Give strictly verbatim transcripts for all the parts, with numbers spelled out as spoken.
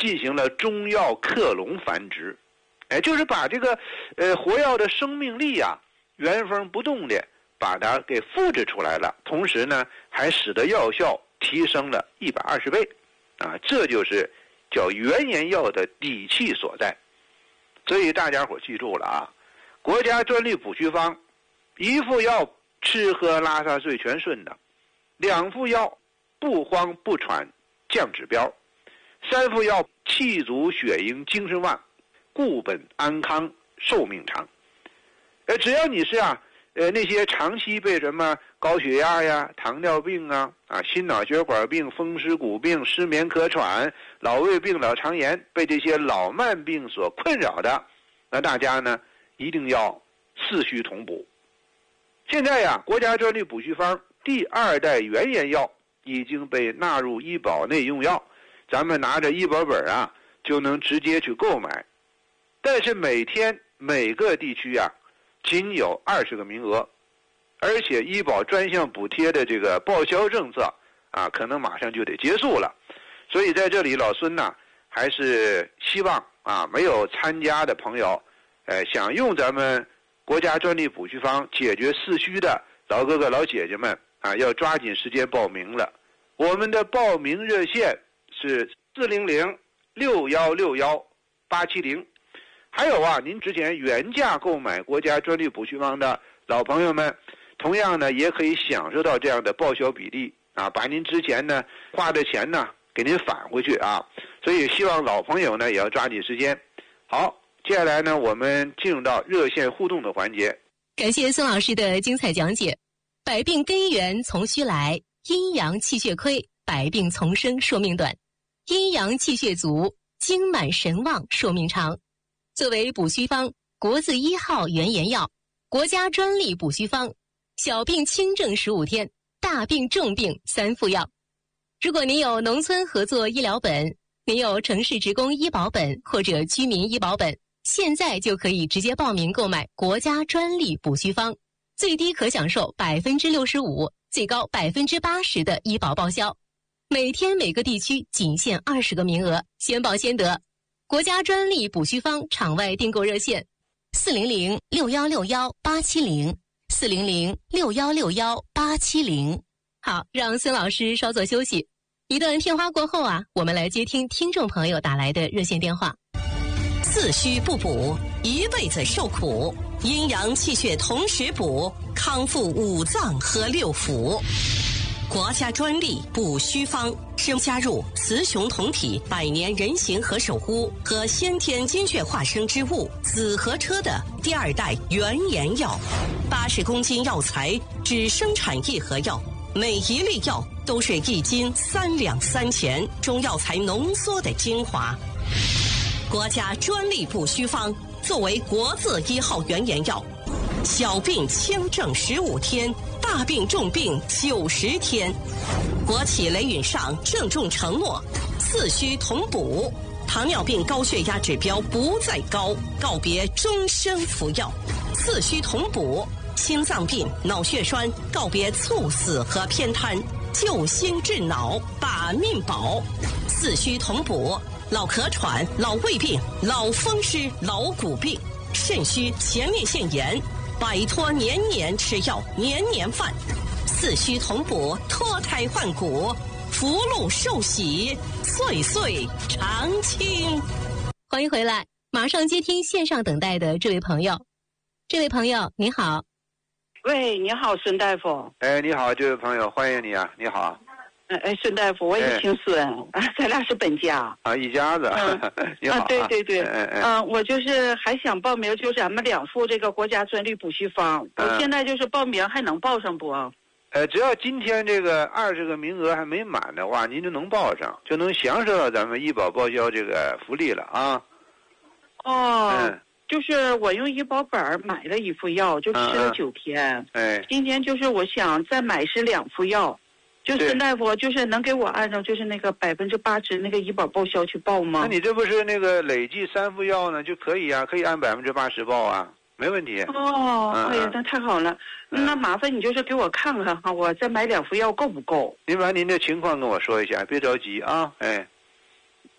进行了中药克隆繁殖，哎，就是把这个呃活药的生命力啊原封不动的把它给复制出来了，同时呢还使得药效提升了一百二十倍，啊，这就是叫原研药的底气所在。所以大家伙记住了啊，国家专利补虚方，一副药吃喝拉撒睡全顺的，两副药不慌不喘降指标，三副药气足血盈精神旺，固本安康寿命长。呃，只要你是啊，呃那些长期被什么高血压呀、糖尿病啊、啊心脑血管病、风湿骨病、失眠咳喘、老胃病、老肠炎，被这些老慢病所困扰的，那大家呢一定要四虚同补。现在呀，国家专利补虚方第二代原研药已经被纳入医保内用药，咱们拿着医保本啊就能直接去购买。但是每天每个地区啊仅有二十个名额，而且医保专项补贴的这个报销政策啊可能马上就得结束了。所以在这里老孙呢还是希望啊没有参加的朋友，呃想用咱们国家专利补虚方解决四虚的老哥哥老姐姐们啊，要抓紧时间报名了。我们的报名热线是四零零六幺六幺八七零。还有啊，您之前原价购买国家专利补虚方的老朋友们，同样呢也可以享受到这样的报销比例啊，把您之前呢花的钱呢给您返回去啊。所以希望老朋友呢也要抓紧时间。好，接下来呢我们进入到热线互动的环节。 感谢孙老师的精彩讲解。百病根源从虚来，阴阳气血亏，百病丛生，寿命短；阴阳气血足，精满神旺，寿命长。作为补虚方国字一号原研药，国家专利补虚方，小病轻症十五天，大病重病三副药。如果您有农村合作医疗本，您有城市职工医保本或者居民医保本，现在就可以直接报名购买国家专利补虚方，最低可享受百分之六十五，最高百分之八十的医保报销。每天每个地区仅限二十个名额，先报先得。国家专利补虚方场外订购热线：四零零六幺六幺八七零，四零零六幺六幺八七零。好，让孙老师稍作休息。一段片花过后啊，我们来接听听众朋友打来的热线电话。 四虚不补，一辈子受苦；阴阳气血同时补，康复五脏和六腑。国家专利补虚方是加入雌雄同体百年人形和首乌和先天精血化生之物紫河车的第二代原研药，八十公斤药材只生产一盒药，每一粒药都是一斤三两三钱中药材浓缩的精华。国家专利补虚方作为国字一号原研药，小病轻症十五天，大病重病九十天。国企雷允上郑重承诺，四虚同补，糖尿病高血压指标不再高，告别终生服药；四虚同补，心脏病、脑血栓告别猝死和偏瘫，救心治脑，把命保；四虚同补，老咳喘、老胃病、老风湿、老骨病，肾虚、前列腺炎，摆脱年年吃药、年年犯；四虚同补，脱胎换骨，福禄寿喜，岁岁长青。 欢迎回来，马上接听线上等待的这位朋友。这位朋友你好。 喂，你好，孙大夫。 哎，你好，这位朋友，欢迎你啊！你好。 哎，孙大夫，我也姓孙，啊，咱俩是本家啊，一家子。 嗯、 你好、啊。 啊，对对对， 嗯、哎啊，我就是还想报名，就咱们两副这个国家专利补虚方，我、嗯、现在就是报名还能报上不？ 呃，只要今天这个二十个名额还没满的话，您就能报上，就能享受到咱们医保报销这个福利了啊。 哦。嗯。就是我用医保本买了一副药，就吃了九天。 嗯、哎。 今天就是我想再买是两副药。就孙大夫，就是能给我按照就是那个百分之八十那个医保报销去报吗？ 那你这不是那个累计三副药呢，就可以啊，可以按百分之八十报啊，没问题。 哦， 嗯、 哎呀，那太好了，嗯、那麻烦你就是给我看看哈，我再买两副药够不够？ 您把您的情况跟我说一下，别着急啊，哎。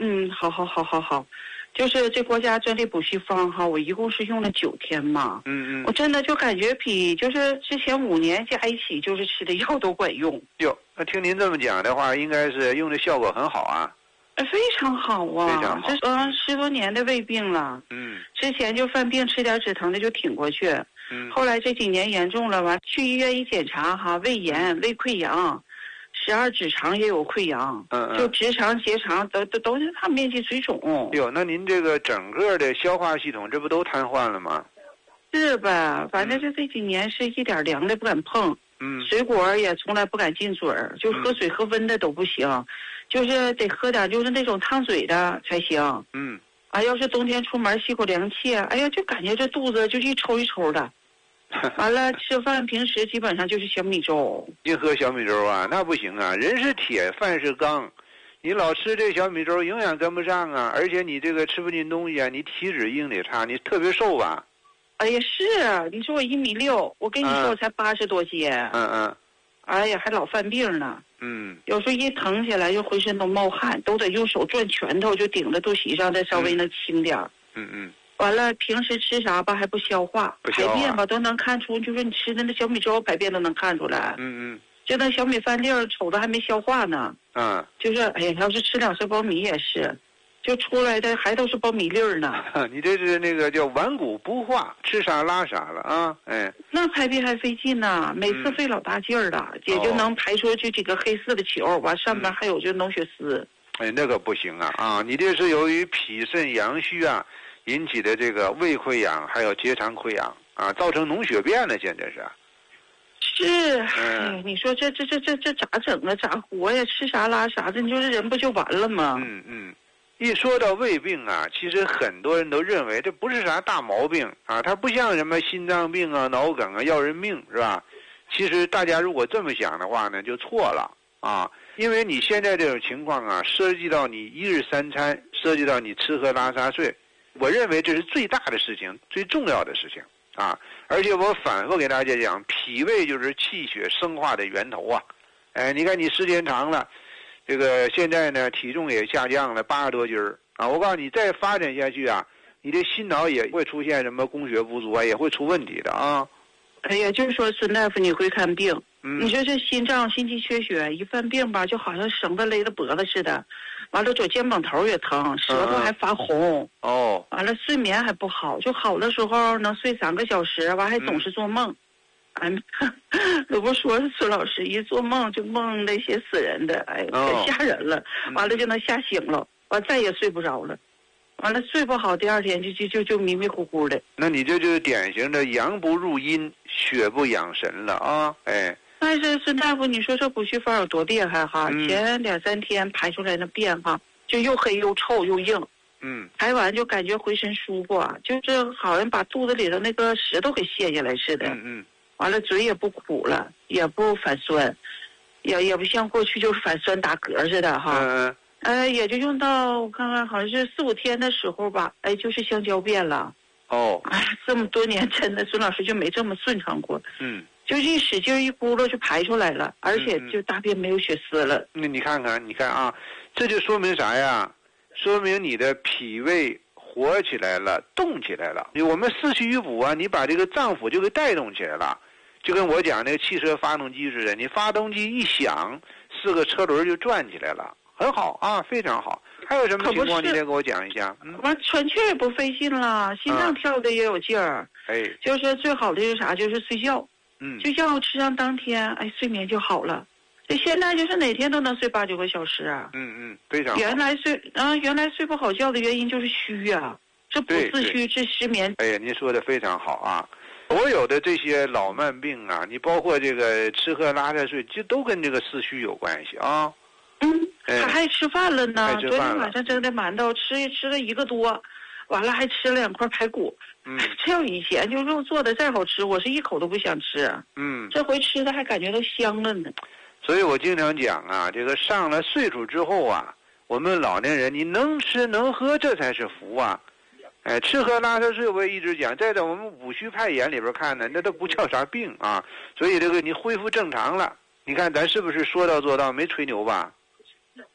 嗯，好好好好好，就是这国家专利补虚方哈，我一共是用了九天嘛。 嗯嗯。 我真的就感觉比就是之前五年加一起就是吃的药都管用。 哟，那听您这么讲的话，应该是用的效果很好啊。 非常好啊！ 非常好。 这嗯十多年的胃病了。 嗯。 之前就犯病吃点止疼的就挺过去。 嗯。 后来这几年严重了完，去医院一检查哈，胃炎、胃溃疡。十二指肠也有溃疡， 嗯嗯， 就直肠、结肠都都都是大面积水肿。 哟，那您这个整个的消化系统，这不都瘫痪了吗？ 是吧？反正是这几年是一点凉的不敢碰， 嗯， 水果也从来不敢进嘴儿，就喝水喝温的都不行，嗯、就是得喝点就是那种烫嘴的才行。 嗯， 啊，要是冬天出门吸口凉气，哎呀，就感觉这肚子就一抽一抽的。完了，吃饭平时基本上就是小米粥。 净喝小米粥啊，那不行啊！人是铁，饭是钢，你老吃这小米粥，营养跟不上啊！而且你这个吃不进东西啊，你体脂硬得差，你特别瘦吧？ 哎呀，是啊，你说我一米六，我跟你说我才八十多斤。 嗯嗯。 哎呀，还老犯病呢。 嗯。 有时候一疼起来，就浑身都冒汗，都得用手攥拳头，就顶着肚脐上，再稍微能轻点儿。 嗯嗯。 完了，平时吃啥吧还不消化， 不消化排便吧都能看出，就是你吃的那小米粥排便都能看出来。 嗯嗯， 就那小米饭粒儿，瞅着还没消化呢。 嗯， 就是哎呀，要是吃两勺苞米也是，就出来的还都是苞米粒儿呢。 你这是那个叫顽固不化，吃啥拉啥了啊？哎， 那排便还费劲呢，每次费老大劲儿了，也就能排出去几个黑色的球，完上面还有就脓血丝。 哎，那个不行啊啊！你这是由于脾肾阳虚啊。引起的这个胃溃疡还有结肠溃疡啊，造成脓血便了，现在是。 是， 嗯、 哎，你说这这这这这咋整啊？咋活呀？吃啥拉啥的，你说这人不就完了吗？ 嗯嗯，一说到胃病啊，其实很多人都认为这不是啥大毛病啊，它不像什么心脏病啊、脑梗啊要人命，是吧？其实大家如果这么想的话呢，就错了啊，因为你现在这种情况啊，涉及到你一日三餐，涉及到你吃喝拉撒睡。我认为这是最大的事情，最重要的事情啊！而且我反复给大家讲，脾胃就是气血生化的源头啊！哎，你看你时间长了，这个现在呢体重也下降了八十多斤儿啊！我告诉你，再发展下去啊，你的心脑也会出现什么供血不足啊，也会出问题的啊！ 哎呀，就是说孙大夫你会看病， 嗯、 你说这心脏心肌缺血一犯病吧，就好像绳子勒着脖子似的。完了，左肩膀头也疼，舌头还发红。 嗯、哦。 完了，睡眠还不好，就好的时候能睡三个小时，完还总是做梦。哎、嗯，可不说孙老师一做梦就梦那些死人的，哎，可吓人了。 哦、 完了就能吓醒了，完再也睡不着了。完了睡不好，第二天就就就就迷迷糊糊的。 那你这就是典型的阳不入阴，血不养神了啊！哎。 但是孙大夫，你说这补虚方有多厉害哈？ 嗯、 前两三天排出来那便哈，就又黑又臭又硬。 嗯。 排完就感觉浑身舒服，就是好像把肚子里头那个石头给卸下来似的。 嗯嗯。 完了，嘴也不苦了，也不反酸，也也不像过去就是反酸打嗝似的哈。 嗯。 呃，也就用到我看看，好像是四五天的时候吧，哎，就是香蕉便了。 哦。 哎，这么多年真的孙老师就没这么顺畅过。 嗯。 就一使劲一咕噜就排出来了，而且就大便没有血丝了。 那、嗯、你看看，你看啊，这就说明啥呀？说明你的脾胃活起来了，动起来了。我们四虚与补啊，你把这个脏腑就给带动起来了，就跟我讲那个汽车发动机似的，你发动机一响，四个车轮就转起来了，很好啊，非常好。还有什么情况？你再给我讲一下。嗯， 完喘气也不费劲了，心脏跳的也有劲儿。 哎、啊， 就是最好的是啥？就是睡觉。 嗯， 就像我吃上当天，哎，睡眠就好了。这现在就是哪天都能睡八九个小时啊。 嗯嗯，非常好。 原来睡啊，原来睡不好觉的原因就是虚啊，这不自虚，这失眠。 哎呀，您说的非常好啊。所有的这些老慢病啊，你包括这个吃喝拉撒睡，就都跟这个四虚有关系啊。 嗯， 哎、 他还吃饭了呢。 昨天晚上蒸的馒头，吃吃了一个多，完了还吃了两块排骨。 嗯， 这要以前就肉做的再好吃，我是一口都不想吃。 嗯， 这回吃的还感觉都香了呢。 所以我经常讲啊，这个上了岁数之后啊，我们老年人你能吃能喝，这才是福啊。哎，吃喝拉撒睡我也一直讲，在在我们五虚派眼里边看呢，那都不叫啥病啊。所以这个你恢复正常了，你看咱是不是说到做到，没吹牛吧？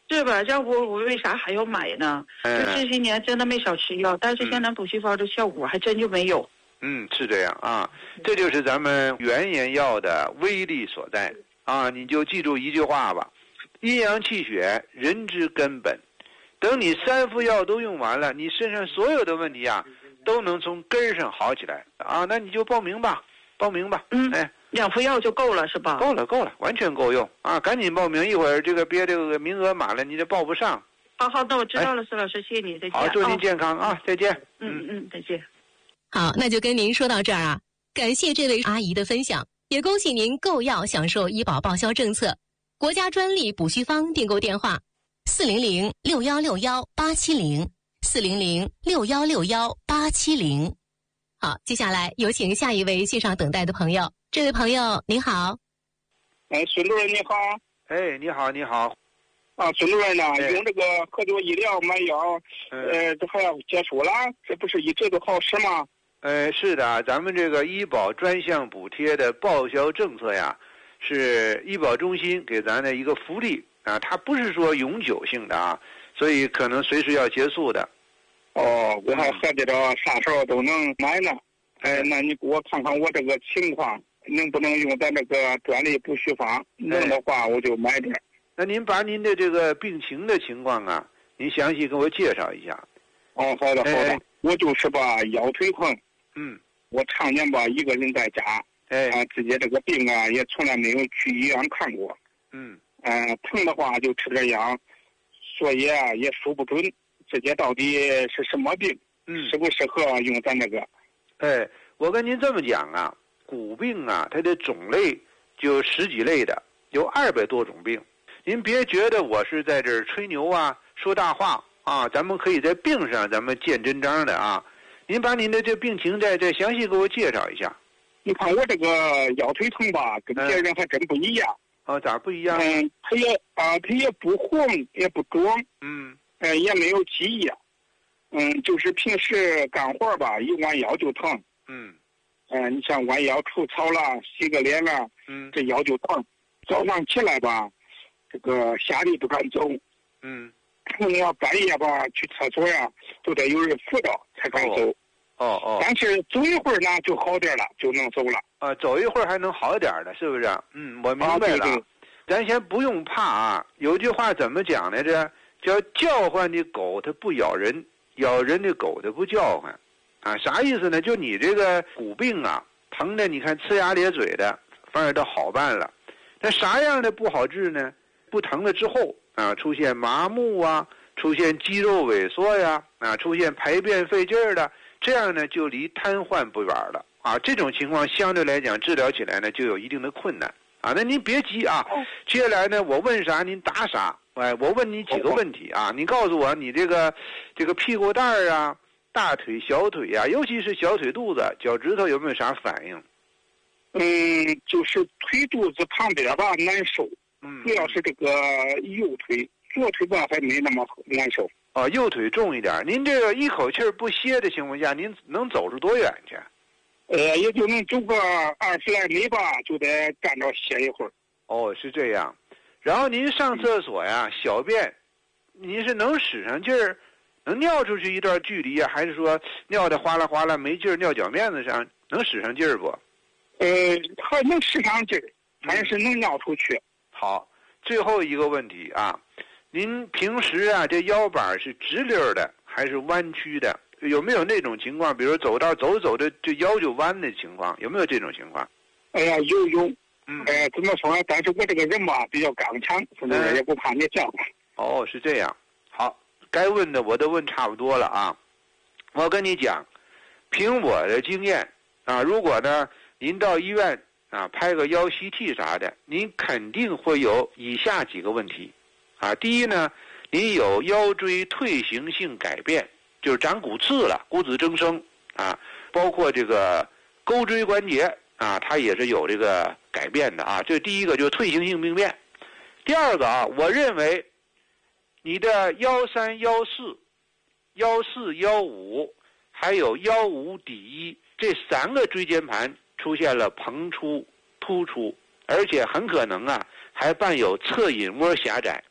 对吧？要不我为啥还要买呢？ 嗯、 就这些年真的没少吃药，但是现在补虚方的效果还真就没有。 嗯，是这样啊，这就是咱们原研药的威力所在啊！你就记住一句话吧：阴阳气血，人之根本。等你三副药都用完了，你身上所有的问题啊，都能从根上好起来啊！那你就报名吧，报名吧。 嗯， 哎， 两副药就够了是吧？ 够了，够了，完全够用啊！赶紧报名，一会儿这个别这个名额满了，你这报不上。 好好，那我知道了，施老师，谢谢你，再见。 好，祝您健康啊，再见。 嗯嗯，再见。 好，那就跟您说到这儿啊，感谢这位阿姨的分享，也恭喜您购药享受医保报销政策，国家专利补虚方订购电话：四零零六幺六幺八七零，四零零六幺六幺八七零。好，接下来有请下一位线上等待的朋友。这位朋友您好。 哎，孙主任你好。 哎，你好，你好。 啊，孙主任呢， 哎、 用这个科学医疗买药，呃，这还要结束了，这不是一直都好使吗？ 呃，是的，咱们这个医保专项补贴的报销政策呀，是医保中心给咱的一个福利啊，它不是说永久性的啊，所以可能随时要结束的。 哦，我还合计着啥时候都能买呢。哎，那你给我看看我这个情况，能不能用咱这个专利补虚方？能的话我就买点。 那您把您的这个病情的情况啊，您详细给我介绍一下。 哦，好的好的，哎、我就是吧腰腿疼。 嗯， 我常年吧一个人在家， 哎， 啊，自己这个病啊也从来没有去医院看过。 嗯， 呃，疼的话就吃点药，所以啊也说不准自己到底是什么病， 嗯， 适不适合用咱这个。 哎，我跟您这么讲啊，骨病啊，它的种类就十几类的，有二百多种病。您别觉得我是在这儿吹牛啊，说大话啊，咱们可以在病上咱们见真章的啊。您把您的这病情再再详细给我介绍一下。 你看我这个腰腿疼吧，跟别人还真不一样。 嗯、哦，咋不一样？ 嗯，它也啊，它也不红，也不肿。 嗯。 呃，也没有积液。嗯，就是平时干活吧，一弯腰就疼。 嗯。 嗯、呃，你像弯腰除草了，洗个脸了， 嗯， 这腰就疼。早上起来吧，这个下地不敢走。 嗯。 你要半夜吧去厕所呀，都得有人扶着才敢走。 哦哦。 但是走一会儿呢就好点了，就能走了。 啊，走一会儿还能好点的，是不是？嗯，我明白了。啊、对对，咱先不用怕啊。有句话怎么讲来着？叫叫唤的狗它不咬人，咬人的狗它不叫唤。啊，啥意思呢？就你这个骨病啊，疼的你看呲牙咧嘴的，反而都好办了。那啥样的不好治呢？不疼了之后啊，出现麻木啊，出现肌肉萎缩呀，啊，出现排便费劲儿的，这样呢就离瘫痪不远了啊。这种情况相对来讲治疗起来呢就有一定的困难啊。那您别急啊，接下来呢我问啥您答啥。哎，我问你几个问题啊，你告诉我你这个这个屁股蛋儿啊、大腿、小腿呀、啊，尤其是小腿肚子、脚趾头有没有啥反应？ 嗯，就是腿肚子旁边吧难受。 嗯， 主要是这个右腿，左腿吧还没那么难受。 哦，右腿重一点。您这个一口气儿不歇的情况下，您能走出多远去？ 呃，也就能走个二十来米吧，就得站着歇一会儿。 哦，是这样。然后您上厕所呀，小便，您是能使上劲儿，能尿出去一段距离呀，还是说尿的哗啦哗啦没劲儿，尿脚面子上能使上劲儿不？ 呃，还能使上劲儿，但是能尿出去。 好，最后一个问题啊，您平时啊这腰板是直溜的还是弯曲的？有没有那种情况？比如走道走着走着这腰就弯的情况，有没有这种情况？ 哎呀，有有。 嗯， 呃，怎么说呢？但是我这个人吧比较刚强，是不是也不怕你叫？ 哦，是这样。好，该问的我都问差不多了啊。我跟你讲，凭我的经验啊，如果呢您到医院啊拍个腰 C T 啥的，您肯定会有以下几个问题啊。第一呢，您有腰椎退行性改变，就是长骨刺了，骨质增生啊，包括这个钩椎关节啊，它也是有这个改变的啊。这第一个就是退行性病变。第二个啊，我认为你的腰三、腰四、腰四、腰五，还有腰五底一这三个椎间盘出现了膨出、突出，而且很可能啊还伴有侧隐膜狭窄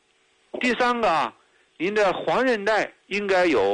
第三个啊，您的黄韧带应该有